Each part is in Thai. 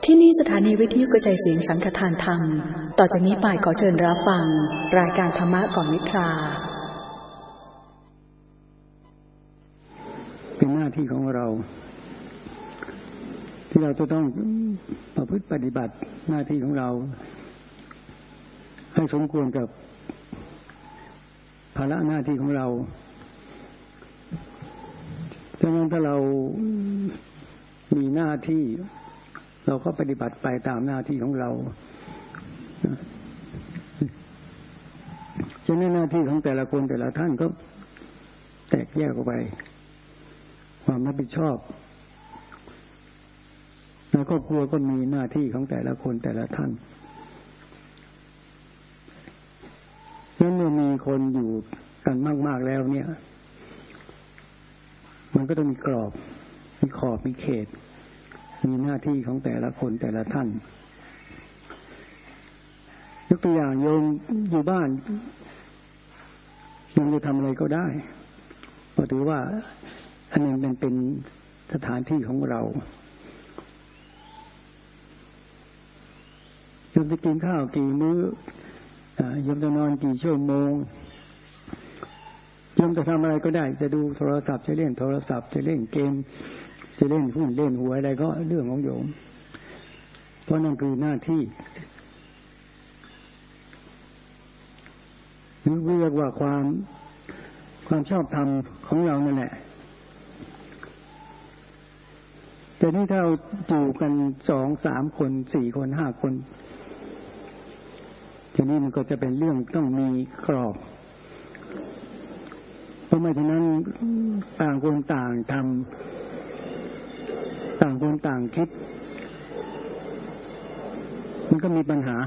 ที่นี่สถานีวิทยุกระจายเสียงสังฆทานธรรมต่อจากนี้ไปขอเชิญรับฟังรายการธรรมะก่อนนิทราเป็นหน้าที่ของเราที่เราจะต้องประพฤติปฏิบัติหน้าที่ของเราให้สมควรกับภาระหน้าที่ของเราดังนั้นถ้าเรามีหน้าที่เราก็ปฏิบัติไปตามหน้าที่ของเราฉะนั้นหน้าที่ของแต่ละคนแต่ละท่านก็แตกแยกออกไปความรับผิดชอบในครอบครัวก็มีหน้าที่ของแต่ละคนแต่ละท่านแล้วเมื่อมีคนอยู่กันมากๆแล้วเนี่ยมันก็ต้องมีกรอบมีขอบมีเขตมีหน้าที่ของแต่ละคนแต่ละท่านยกตัวอย่างโยมอยู่บ้านโยมจะทำอะไรก็ได้เพราะถือว่าอันนั้นมันเป็นสถานที่ของเราโยมจะกินข้าวกี่มื้อโยมจะนอนกี่ชั่วโมงโยมจะทำอะไรก็ได้จะดูโทรศัพท์จะเล่นโทรศัพท์จะเล่นเกมจะเล่นหุ้นเล่นหวยอะไรก็เรื่องของโยมเพราะนั่นคือหน้าที่หรือเรียกว่าความชอบธรรมของเรานั่นแหละแต่นี่ถ้าเราอยู่กัน2-3 คน4 คน5 คนทีนี้มันก็จะเป็นเรื่องต้องมีกรอบเพราะไม่ฉะนั้นต่างคนต่างทำต่างคนต่างคิดมันก็มีปัญหา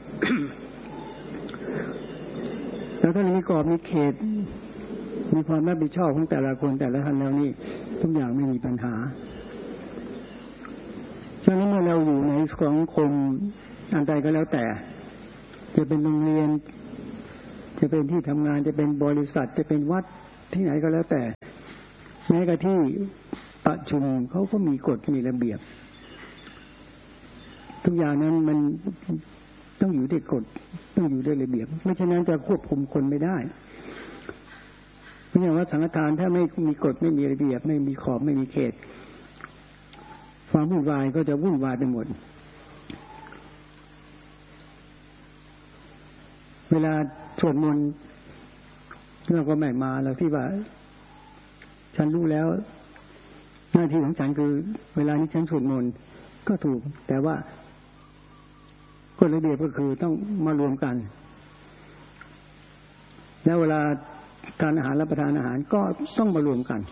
แล้วถ้ามีกรอบมีเขตมีความรับผิดชอบของแต่ละคนแต่ละท่านแล้วนี่ทุกอย่างไม่มีปัญหาฉะนั้นเมื่อเราอยู่ในสังคมอันใดก็แล้วแต่จะเป็นโรงเรียนจะเป็นที่ทำงานจะเป็นบริษัทจะเป็นวัดที่ไหนก็แล้วแต่แม้กระทั่งประชุมเขาก็มีกฎมีระเบียบทุกอย่างนั้นมันต้องอยู่ด้วยกฎต้องอยู่ด้วยระเบียบไม่ฉะนั้นจะควบคุมคนไม่ได้เพราะอย่างว่าสังฆทานถ้าไม่มีกฎไม่มีระเบียบไม่มีขอบไม่มีเขตความวุ่นวายก็จะวุ่นวายไปหมดเวลาสวดมนต์เราก็ไม่มาเราที่ว่าฉันรู้แล้วหน้าที่ของฉันคือเวลานี้ฉันสวดมนต์ก็ถูกแต่ว่ากฎระเบียบก็คือต้องมารวมกันแล้วเวลาทานอาหารรับประทานอาหารก็ต้องมารวมกัน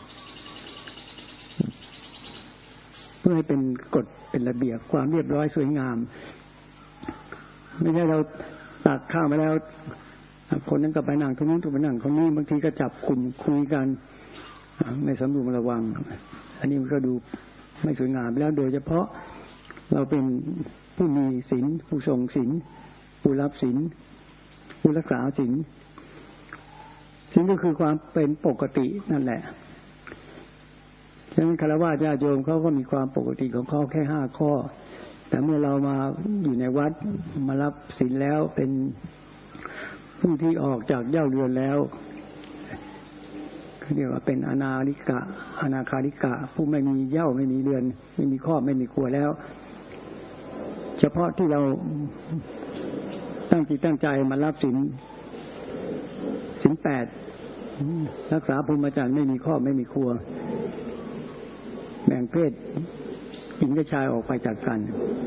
เพื่อให้เป็นกฎเป็นระเบียบความเรียบร้อยสวยงามไม่ใช่เราตักข้าวมาแล้วคนนั้นก็ไปนั่งตรงนู้นไปนั่งตรงนี้บางทีก็จับกลุ่มคุยกันไม่สำรวมระวังอันนี้มันก็ดูไม่สวยงามแล้วโดยเฉพาะเราเป็นผู้มีศีลผู้ทรงศีลผู้รับศีลผู้รักษาศีลศีลก็คือความเป็นปกตินั่นแหละฉะนั้นฆราวาสญาติโยมเขาก็มีความปกติของเขาแค่5 ข้อแต่เมื่อเรามาอยู่ในวัดมารับศีลแล้วเป็นผู้ที่ออกจากเหย้าเรือนแล้วเรียกว่าเป็นอนาคาริกะผู้ไม่มีเหย้าไม่มีเรือนไม่มีครอบไม่มีครัวแล้วเฉพาะที่เราตั้งจิตตั้งใจมารับศีล8รักษาพรหมจรรย์ไม่มีครอบไม่มีครัวแบ่งเพศหญิงกับชายออกไปจากกัน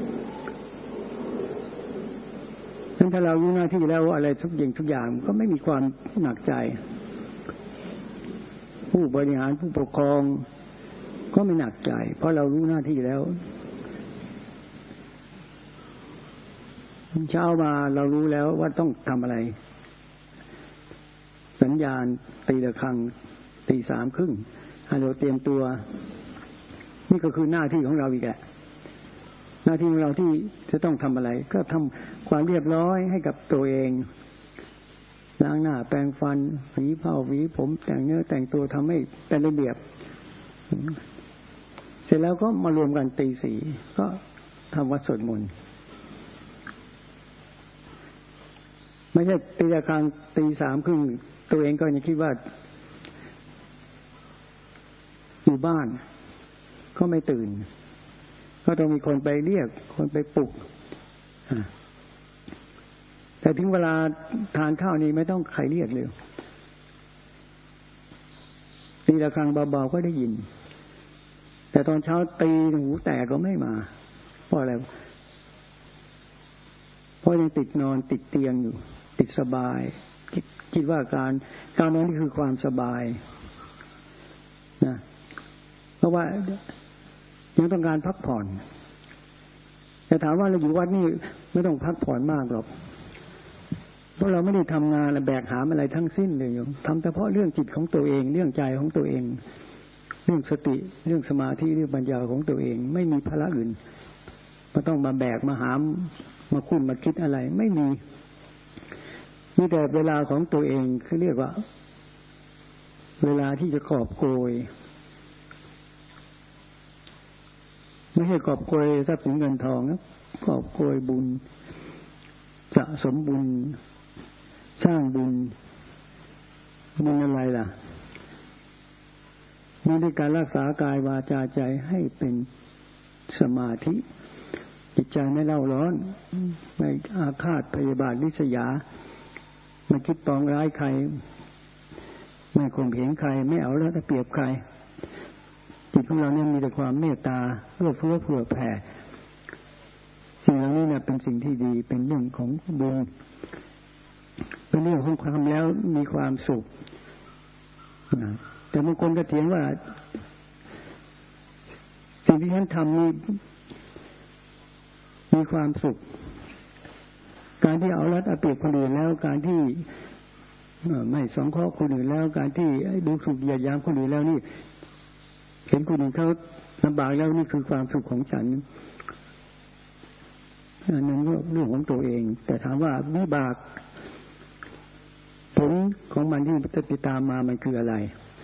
ฉะนั้นถ้าเรารู้หน้าที่แล้วอะไรทุกอย่างก็ไม่มีความหนักใจผู้บริหารผู้ปกครองก็ไม่หนักใจเพราะเรารู้หน้าที่แล้วเช้ามาเรารู้แล้วว่าต้องทำอะไรสัญญาณตีระฆัง 3:30ให้เราเตรียมตัวนี่ก็คือหน้าที่ของเราอีกแหละหน้าที่ของเราที่จะต้องทำอะไรก็ทำความเรียบร้อยให้กับตัวเองล้างหน้าแปรงฟันหวีผ้าหวีผมแต่งเนื้อแต่งตัวทำให้เป็นระเบียบเสร็จแล้วก็มารวมกันตี 4ก็ทำวัดสวดมนต์ไม่ใช่ตีระฆังตี 3:30ตัวเองก็ยังคิดว่าอยู่บ้านก็ไม่ตื่นก็ต้องมีคนไปเรียกคนไปปลุกแต่ถึงเวลาทานข้าวนี่ไม่ต้องใครเรียกเลยตีระฆังเบาๆก็ได้ยินแต่ตอนเช้าตีหูแตกก็ไม่มาเพราะอะไรเพราะยังติดนอนติดเตียงอยู่ติดสบายคิดว่าการนอนนี่คือความสบายนะเพราะว่ายังต้องการพักผ่อนแต่ถามว่าเราอยู่วัดนี่ไม่ต้องพักผ่อนมากหรอกเพราะเราไม่ได้ทำงานแบกหามอะไรทั้งสิ้นเลยทำเฉพาะเรื่องจิตของตัวเองเรื่องใจของตัวเองเรื่องสติเรื่องสมาธิเรื่องปัญญาของตัวเองไม่มีภาระอื่นไม่ต้องมาแบกมาหามมาคุ้นมาคิดอะไรไม่มีแต่เวลาของตัวเองคือเรียกว่าเวลาที่จะกอบโกยไม่ใช่กอบโกยทรัพย์สินเงินทองนะกอบโกยบุญสะสมบุญสร้างบุญอะไรล่ะมีในการรักษากายวาจาใจให้เป็นสมาธิจิตใจไม่เล่าร้อนไม่อาฆาตพยาบาทริษยาไม่คิดปองร้ายใครไม่ข่มเหงใครไม่เอาแล้วเปรียบใครจิตของเราเนี่ยมีแต่ความเมตตาเอื้อเฟื้อเผื่อแผ่สิ่งเหล่านี้เนี่ยเป็นสิ่งที่ดีเป็นเรื่องของบุญเป็นเรื่องของความแล้วมีความสุขแต่บางคนก็เถียงว่าสิ่งที่ฉันทำนี้มีความสุขการที่เอารัดเอาเปรียบคนอื่นแล้วการที่ไม่สงเคราะห์คนอื่นแล้วการที่ดูถูกเหยียดหยามคนอื่นแล้วนี่เห็นคนอื่นเขาลำบากแล้วนี่คือความสุขของฉันนั่นก็เรื่องของตัวเองแต่ถามว่าวิบากผลของมันที่จะติดตามมามันคืออะไร